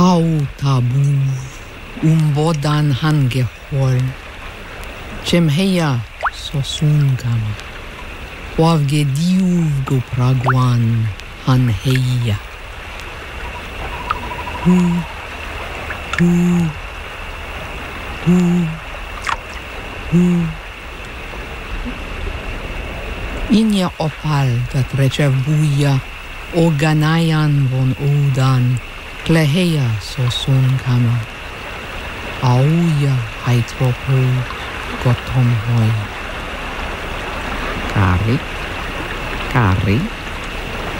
Au tabu bodan hangehol Chemheia sosun gama Wavge diuv go praguan hanheia Hu Inia opal dat recevuia Oganayan von Odan Kleheia sosun kama Auia haitropo gotom hoi Kari